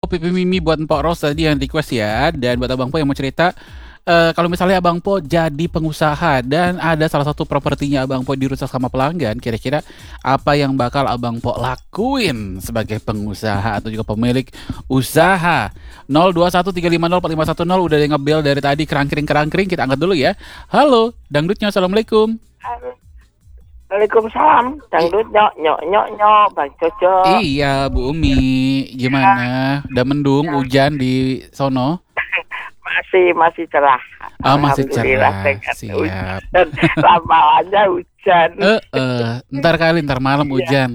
Pipi Mimi buat Mpok Ros tadi yang request ya, dan buat Abang Po yang mau cerita, kalau misalnya Abang Po jadi pengusaha dan ada salah satu propertinya Abang Po dirusak sama pelanggan, kira-kira apa yang bakal Abang Po lakuin sebagai pengusaha atau juga pemilik usaha? 0213504510 udah ada yang ngebel dari tadi, kerangkring, kita angkat dulu ya. Halo, dangdutnya, assalamualaikum. Waalaikumsalam, dangdut nyok, Bang Jojo. Iya, Bu Umi, gimana? Udah mendung, hujan di sono? Masih cerah. Masih Alhamdulillah, cerah, siap. dan lama-lamanya hujan. Ntar malam Iya. hujan.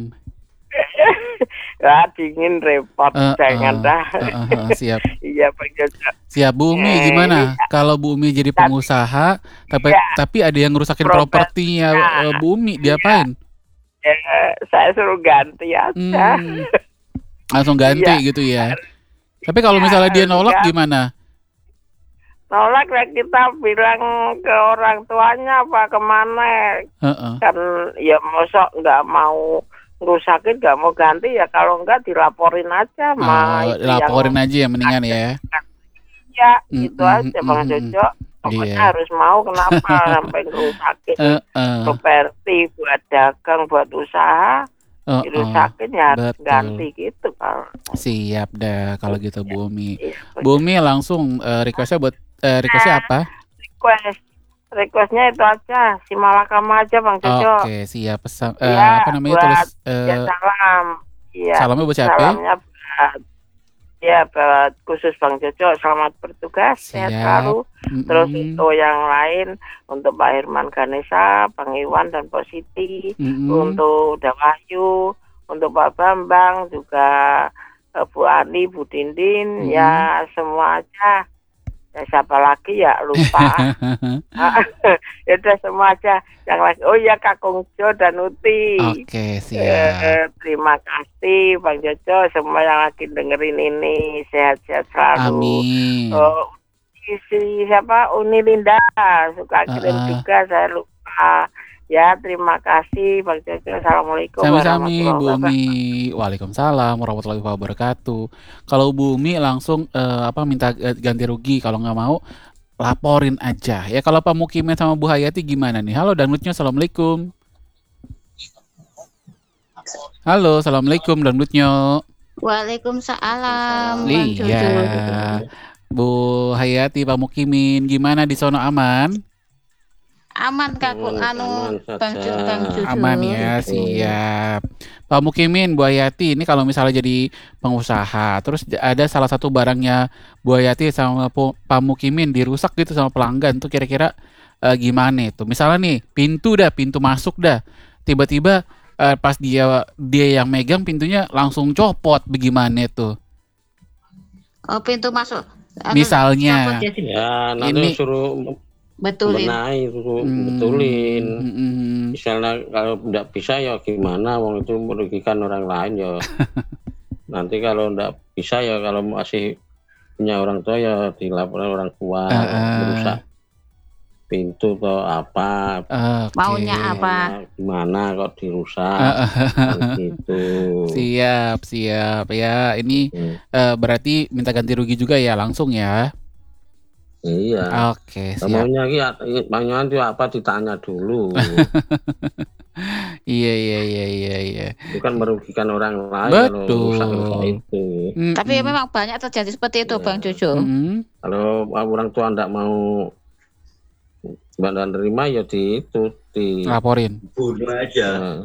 Dingin repot, jangan dah. Siap. Iya, Bang Jojo. Siap, Bu Umi, gimana? Kalau Bu Umi jadi pengusaha, tapi ada yang ngerusakin propertinya Bu Umi, diapain? Saya suruh ganti aja. Langsung ganti gitu ya. Tapi kalau misalnya dia nolak gimana? Nolak ya kita bilang ke orang tuanya apa kemana. Kan ya mosok nggak mau ngerusakin, nggak mau ganti ya, kalau enggak dilaporin aja. Laporin aja ya mendingan ya. Ya itu aja Bang Jojo. Pokoknya harus mau, kenapa sampai ngerusakin properti buat dagang, buat usaha. Dirusakin ya ganti gitu kalau. Siap dah kalau gitu Bu Umi. Bu Umi langsung requestnya buat requestnya apa? Requestnya itu aja, si Malakama aja Bang Jojo. Oke, siap. Apa namanya, tulis salam. Iya. Salamnya buat siapa? Salamnya buat khusus Bang Jojo, selamat bertugas, sehat selalu. Terus untuk yang lain, untuk Pak Herman Ganesha, Bang Iwan dan Pak Siti, untuk Dawahyu, untuk Pak Bambang, juga Bu Ani, Bu Dindin, ya semua aja. Ya, siapa lagi ya lupa. Ya udah semua aja yang lagi. Oh ya, Kakung Jo dan Uti. Oke, siap. Terima kasih Bang Jojo, semua yang lagi dengerin ini sehat-sehat selalu. Amin. Siapa Uni Linda suka kirim juga, saya lupa. Ya, terima kasih Bang Jojo. Assalamualaikum warahmatullahi wabarakatuh. Bu Umi. Waalaikumsalam warahmatullahi wabarakatuh. Kalau Bu Umi langsung minta ganti rugi, kalau nggak mau laporin aja. Ya kalau Pak Mukimin sama Bu Hayati gimana nih? Halo dangdutnya, assalamualaikum. Halo, assalamualaikum dangdutnya. Waalaikumsalam. Iya. Bu Hayati, Pak Mukimin, gimana di sono, aman? Aman Kakung Bang Jojo. Aman ya, siap. Pak Mukimin, Bu Hayati, ini kalau misalnya jadi pengusaha, terus ada salah satu barangnya Bu Hayati sama Pak Mukimin dirusak gitu sama pelanggan, tuh kira-kira gimana itu? Misalnya nih, pintu masuk dah, tiba-tiba pas dia yang megang pintunya langsung copot, bagaimana itu? Oh, pintu masuk. Misalnya, ya nanti suruh betulin. Misalnya kalau tidak bisa ya gimana, wong itu merugikan orang lain ya. Nanti kalau tidak bisa ya, kalau masih punya orang tua ya dilaporkan orang tua merusak pintu atau apa. Maunya apa? Gimana kok dirusak gitu. Siap ya. Ini berarti minta ganti rugi juga ya langsung ya. Iya. Oke, siap. Maunya itu apa ditanya dulu. Iya. Itu kan merugikan orang lain. Betul. Kalau itu. Tapi memang banyak terjadi seperti itu, Bang Jojo. Kalau orang tua tidak mau bantuan terima ya laporin. Bunuh aja.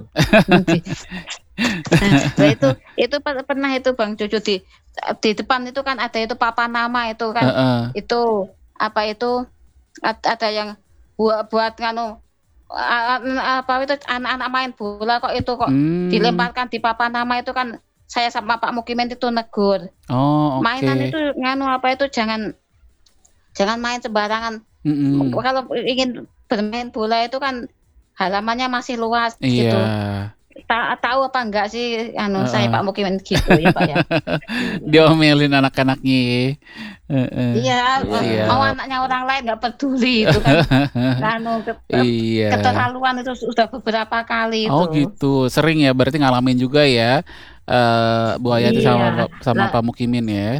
Nah, itu pernah itu Bang Jojo, di depan itu kan ada itu papan nama itu kan. Itu apa itu ada yang buat nganu apa itu anak-anak main bola kok itu kok dilemparkan di papan nama itu kan. Saya sama Pak Mukimin itu negur. Mainan itu nganu apa itu jangan main sembarangan. Kalau ingin bermain bola itu kan halamannya masih luas gitu. Tahu apa enggak sih saya Pak Mukimin gitu ya Pak ya. Diomelin anak-anaknya. Iya, mau anaknya orang lain nggak peduli itu kan. Keterlaluan itu sudah beberapa kali itu. Oh gitu, sering ya berarti ngalamin juga ya Bu Hayati sama Pak Mukimin ya.